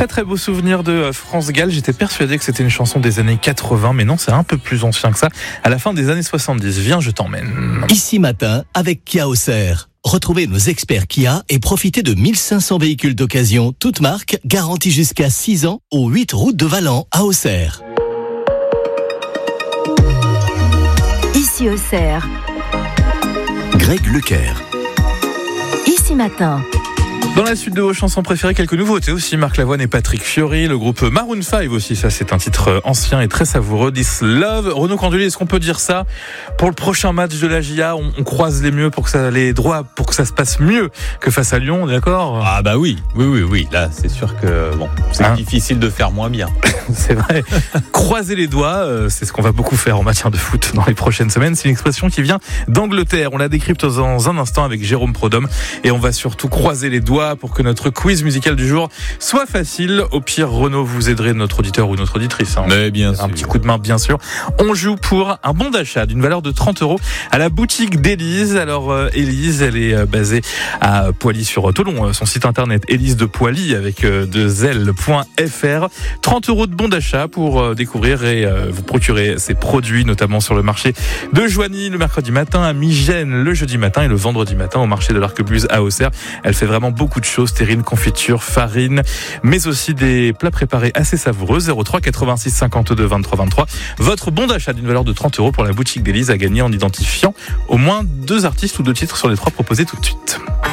Très très beau souvenir de France Gall. J'étais persuadé que c'était une chanson des années 80, mais non, c'est un peu plus ancien que ça. À la fin des années 70. Viens, je t'emmène. Ici matin, avec Kia Auxerre. Retrouvez nos experts Kia et profitez de 1500 véhicules d'occasion, toutes marques, garantis jusqu'à 6 ans, aux 8 routes de Valent à Auxerre. Ici Auxerre. Greg Leclerc. Ici matin. Dans la suite de vos chansons préférées, quelques nouveautés aussi. Marc Lavoine et Patrick Fiori, le groupe Maroon 5 aussi, ça c'est un titre ancien et très savoureux. This Love. Renaud Candelier, est-ce qu'on peut dire ça? Pour le prochain match de la GIA, on croise les mieux pour que ça les droits, pour que ça se passe mieux que face à Lyon, d'accord? Ah bah oui. Là, c'est sûr que bon, c'est difficile de faire moins bien. C'est vrai. Croiser les doigts, c'est ce qu'on va beaucoup faire en matière de foot dans les prochaines semaines. C'est une expression qui vient d'Angleterre. On la décrypte dans un instant avec Jérôme Prodhomme et on va surtout croiser les doigts pour que notre quiz musical du jour soit facile. Au pire, Renaud, vous aiderez notre auditeur ou notre auditrice. Mais bien sûr. Un petit coup de main, bien sûr. On joue pour un bon d'achat d'une valeur de 30 € à la boutique d'Élise. Alors, Élise, elle est basée à Poilly-sur-Tholon. Son site internet, Élise de Poilly avec 2L.fr. 30 € de bon d'achat pour découvrir et vous procurer ces produits, notamment sur le marché de Joigny le mercredi matin, à Migène le jeudi matin et le vendredi matin au marché de l'Arquebuse à Auxerre. Elle fait vraiment beaucoup de choses, terrine, confiture, farine, mais aussi des plats préparés assez savoureux. 03 86 52 23 23. Votre bon d'achat d'une valeur de 30 € pour la boutique d'Élise à gagner en identifiant au moins 2 artistes ou 2 titres sur les 3 proposés tout de suite.